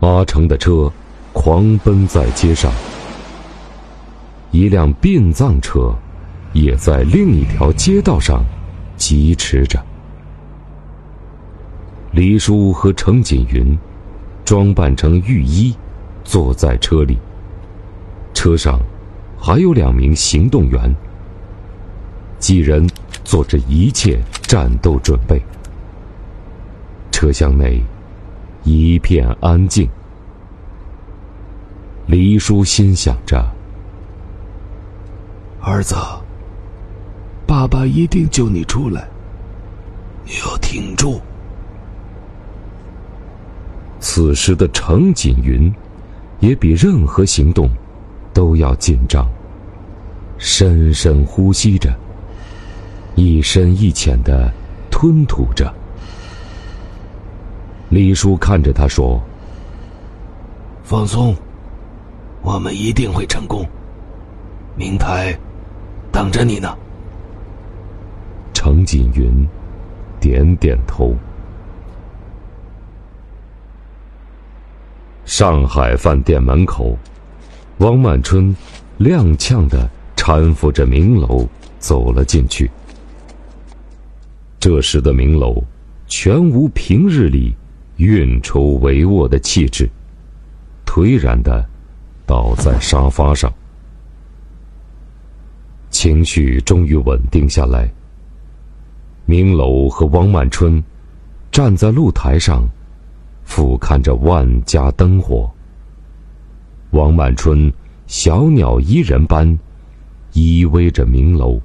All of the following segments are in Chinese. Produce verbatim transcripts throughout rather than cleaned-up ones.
阿成的车狂奔在街上，一辆殡葬车也在另一条街道上疾驰着。黎叔和程锦云装扮成御医，坐在车里，车上还有两名行动员，几人做着一切战斗准备。车厢内一片安静。黎叔心想着， 儿子，爸爸一定救你出来，你要挺住。 此时的程锦云也比任何行动都要紧张，深深呼吸着，一深一浅地吞吐着。黎叔看着他说， 放松，我们一定会成功，明台等着你呢。 程锦云点点头。上海饭店门口，王满春踉跄地搀扶着明楼走了进去。这时的明楼全无平日里运筹帷幄的气质，颓然地倒在沙发上。情绪终于稳定下来，明楼和王满春站在露台上，俯瞰着万家灯火。王满春小鸟依人般依偎着明楼，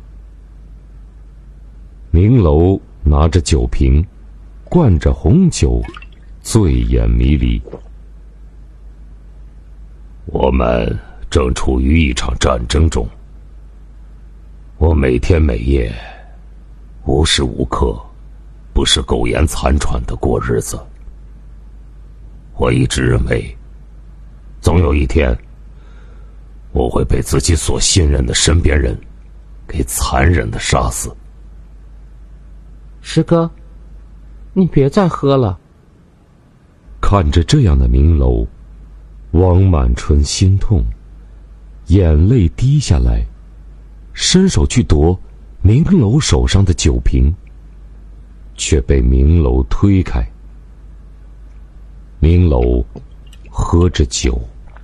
明楼拿着酒瓶，灌着红酒，醉眼迷离。我们正处于一场战争中，我每天每夜无时无刻不是苟延残喘地过日子。我一直认为，总有一天我会被自己所信任的身边人给残忍地杀死。 师哥，你别再喝了。 看着这样的明楼，王满春心痛，眼泪滴下来，伸手去夺明楼手上的酒瓶，却被明楼推开。明楼喝着酒，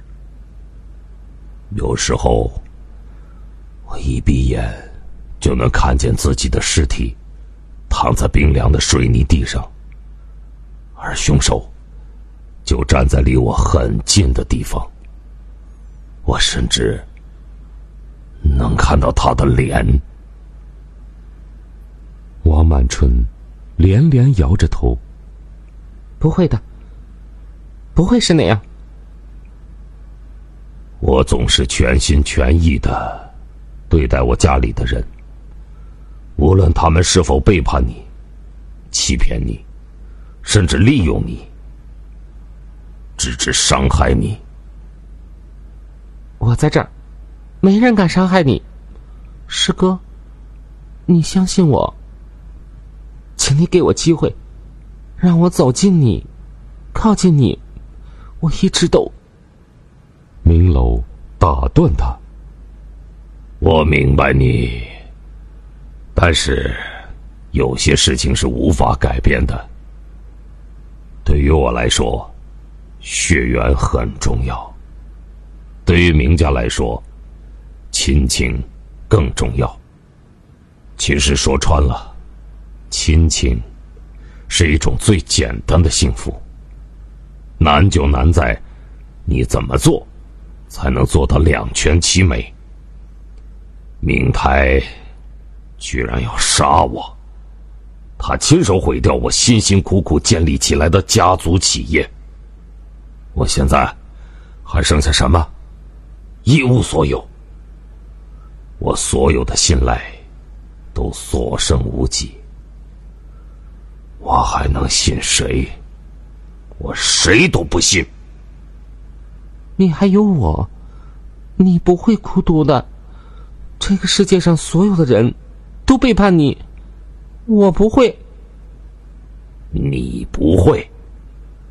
有时候我一闭眼就能看见自己的尸体躺在冰凉的水泥地上，而凶手就站在离我很近的地方，我甚至能看到他的脸。王满春连连摇着头， 不会的，不会是那样。 我总是全心全意的对待我家里的人，无论他们是否背叛你、欺骗你，甚至利用你，直至伤害你。 我在这儿，没人敢伤害你。师哥，你相信我，请你给我机会，让我走近你，靠近你。我一直都…… 明楼打断他，我明白你，但是有些事情是无法改变的。对于我来说，血缘很重要，对于明家来说，亲情更重要。其实说穿了，亲情是一种最简单的幸福，难就难在你怎么做才能做到两全其美。明台居然要杀我，他亲手毁掉我辛辛苦苦建立起来的家族企业，我现在还剩下什么？一无所有。我所有的信赖都所剩无几，我还能信谁？我谁都不信。 你还有我，你不会孤独的。这个世界上所有的人都背叛你，我不会。 你不会？